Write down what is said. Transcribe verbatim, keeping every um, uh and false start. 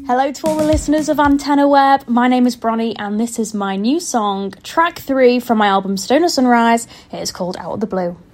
Hello to all the listeners of Antenna Web. My name is Bronnie and this is my new song, track three from my album Stoner Sunrise. It is called Out of the Blue.